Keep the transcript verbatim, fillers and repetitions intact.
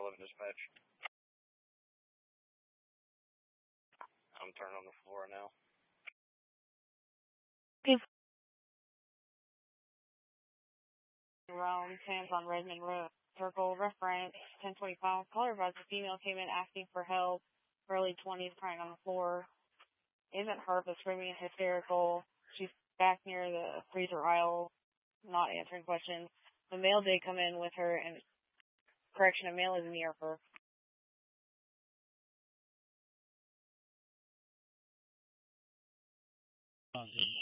eleven dispatch. I'm turning on the floor now. Good. Rome, Sam's on Redmond Road. Circle reference ten twenty-five. Caller advised a female came in asking for help. Early twenties, crying on the floor. Isn't hurt but screaming and hysterical. She's back near the freezer aisle, not answering questions. The male did come in with her, and correction, a male is near her. Okay.